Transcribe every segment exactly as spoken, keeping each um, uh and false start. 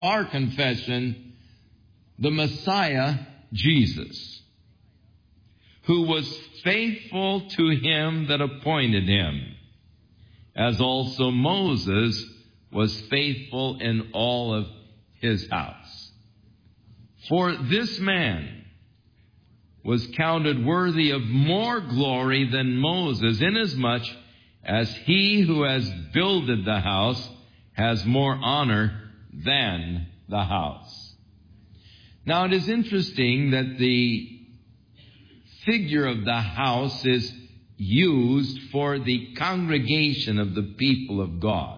our confession, the Messiah, Jesus, who was faithful to him that appointed him, as also Moses was faithful in all of his house. For this man was counted worthy of more glory than Moses, inasmuch as he who has builded the house has more honor than the house. Now it is interesting that the figure of the house is used for the congregation of the people of God.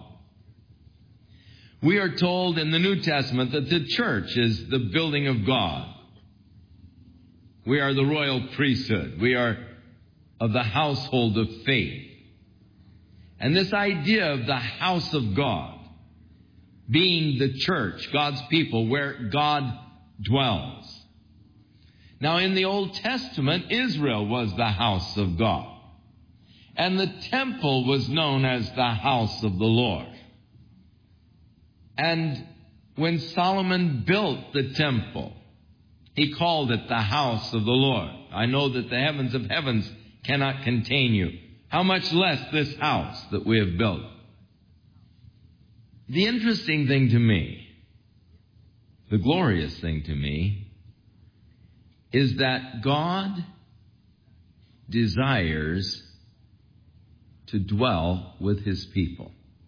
We are told in the New Testament that the church is the building of God. We are the royal priesthood. We are of the household of faith. And this idea of the house of God being the church, God's people, where God dwells. Now, in the Old Testament, Israel was the house of God. And the temple was known as the house of the Lord. And when Solomon built the temple, he called it the house of the Lord. I know that the heavens of heavens cannot contain you. How much less this house that we have built? The interesting thing to me, the glorious thing to me, is that God desires to dwell with his people.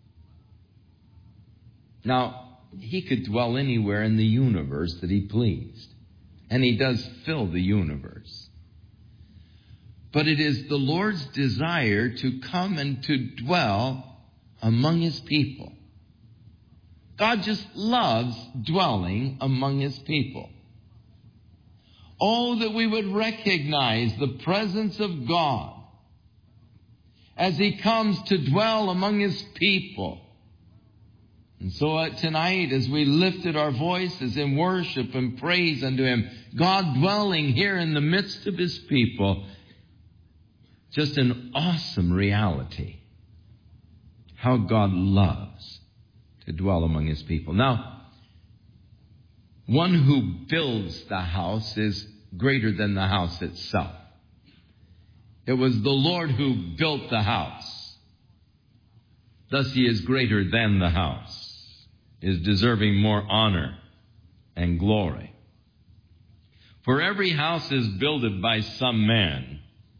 Now, he could dwell anywhere in the universe that he pleased. And he does fill the universe. But it is the Lord's desire to come and to dwell among his people. God just loves dwelling among his people. Oh, that we would recognize the presence of God as he comes to dwell among his people. And so uh, tonight, as we lifted our voices in worship and praise unto him, God dwelling here in the midst of his people, just an awesome reality. How God loves to dwell among his people. Now, one who builds the house is greater than the house itself. It was the Lord who built the house. Thus he is greater than the house, is deserving more honor and glory. For every house is builded by some man.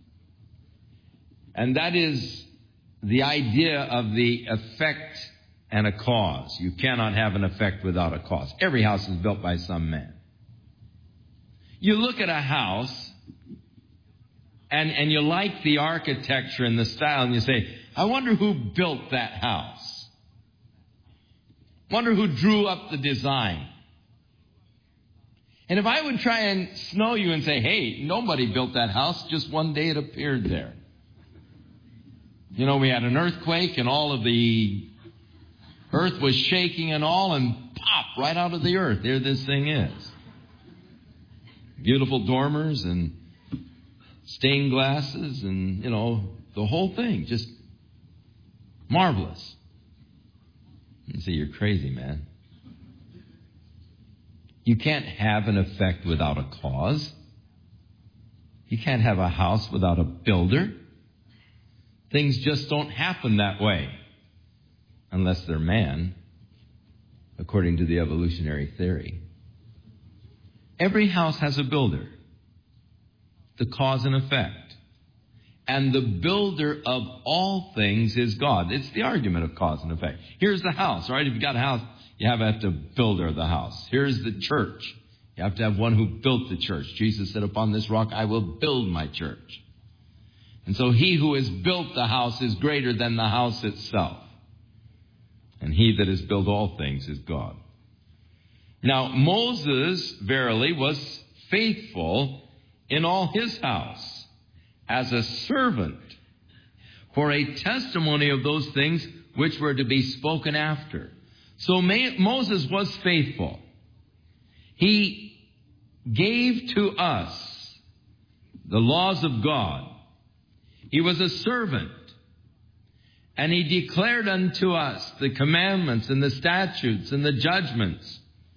And that is the idea of the effect and a cause. You cannot have an effect without a cause. Every house is built by some man. You look at a house and, and you like the architecture and the style, and you say, I wonder who built that house. Wonder who drew up the design. And if I would try and snow you and say, hey, nobody built that house, just one day it appeared there. You know, we had an earthquake and all of the earth was shaking and all, and pop, right out of the earth, there this thing is. Beautiful dormers and stained glasses and, you know, the whole thing, just marvelous. You say, you're crazy, man. You can't have an effect without a cause. You can't have a house without a builder. Things just don't happen that way unless they're man, according to the evolutionary theory. Every house has a builder, the cause and effect. And the builder of all things is God. It's the argument of cause and effect. Here's the house, right? If you've got a house, you have to have the builder of the house. Here's the church. You have to have one who built the church. Jesus said, upon this rock I will build my church. And so he who has built the house is greater than the house itself. And he that has built all things is God. Now, Moses, verily, was faithful in all his house as a servant for a testimony of those things which were to be spoken after. So Moses was faithful. He gave to us the laws of God. He was a servant. And he declared unto us the commandments and the statutes and the judgments